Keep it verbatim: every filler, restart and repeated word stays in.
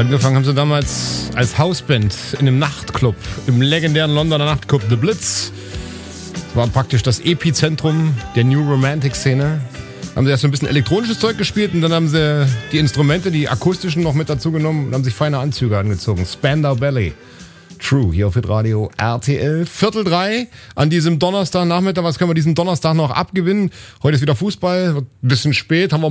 Angefangen haben sie damals als Hausband in einem Nachtclub, im legendären Londoner Nachtclub The Blitz. Das war praktisch das Epizentrum der New Romantic Szene. Haben sie erst so ein bisschen elektronisches Zeug gespielt und dann haben sie die Instrumente, die akustischen, noch mit dazu genommen und haben sich feine Anzüge angezogen. Spandau Ballet. True, hier auf Hitradio R T L. Viertel drei an diesem Donnerstagnachmittag. Was können wir diesen Donnerstag noch abgewinnen? Heute ist wieder Fußball, wird ein bisschen spät, haben wir